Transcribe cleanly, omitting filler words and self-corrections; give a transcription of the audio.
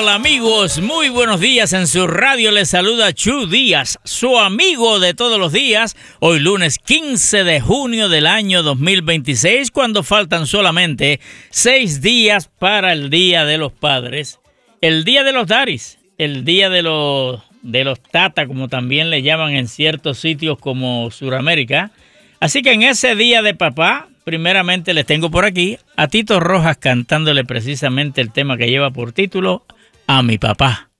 tal amigos? Muy buenos días. En su radio les saluda Chu Díaz, su amigo de todos los días. Hoy lunes 15 de junio del año 2026, cuando faltan solamente 6 días para el Día de los Padres, el Día de los Daris, el Día de los Tata, como también le llaman en ciertos sitios como Suramérica. Así que en ese Día de Papá, primeramente les tengo por aquí a Tito Rojas cantándole precisamente el tema que lleva por título A mi papá.